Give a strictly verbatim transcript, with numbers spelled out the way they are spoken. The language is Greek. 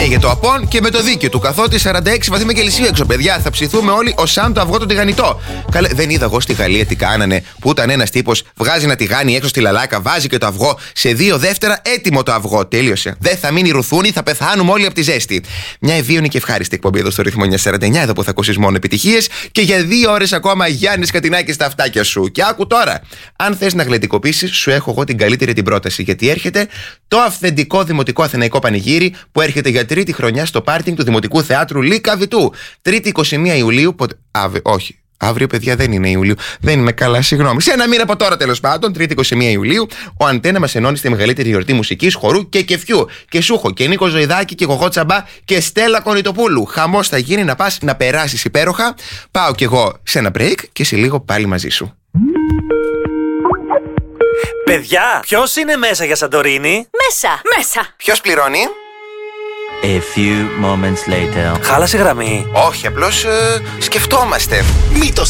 για το απόν και με το δίκιο του. Καθότι σαράντα έξι βαθμοί Κελσίου έξω, παιδιά. Θα ψηθούμε όλοι ως σαν το αυγό το τηγανιτό. Καλέ, δεν είδα εγώ στη Γαλλία τι κάνανε, που ήταν ένας τύπος βγάζει ένα τηγάνι έξω στη λαλάκα, βάζει και το αυγό σε δύο δεύτερα, έτοιμο το αυγό. Τέλειωσε. Δεν θα μείνει ρουθούνη, θα πεθάνουμε όλοι από τη ζέστη. Μια ευίωνη και ευχάριστη εκπομπή εδώ στο ρυθμό εννιακόσια σαράντα εννιά, εδώ που θα ακούσεις μόνο επιτυχίες και για δύο ώρες ακόμα Γιάννης Κατινάκης στα αυτάκια σου. Και άκου τώρα, αν θες να γλεντικοποιήσεις, σου έχω εγώ την καλύτερη την πρόταση. Γιατί έρχεται το αυθεντικό δημοτικό αθηναϊκό πανηγύρι που έρχεται για τρίτη χρονιά στο πάρκινγκ του Δημοτικού Θεάτρου Λίκα Βητού. Τρίτη είκοσι μία Ιουλίου. Ποτε... Αβε... Όχι. Αύριο, παιδιά, δεν είναι Ιουλίου. Δεν είμαι καλά, συγγνώμη. Σε ένα μήνα από τώρα, τέλος πάντων, τρίτη είκοσι μία Ιουλίου, ο Αντένα μας ενώνει στη μεγαλύτερη γιορτή μουσικής, χορού και κεφιού. Και Σούχο και Νίκο Ζωηδάκη και Γογό Τσαμπά και Στέλλα Κονιτοπούλου. Χαμός θα γίνει να πας να περάσεις υπέροχα. Πάω κι εγώ σε ένα break και σε λίγο πάλι μαζί σου. Παιδιά, ποιος είναι μέσα για Σαντορίνη? Μέσα, μέσα. Ποιος πληρώνει? A few moments later. Χάλασε γραμμή. Όχι, απλώς ε, σκεφτόμαστε. Μη το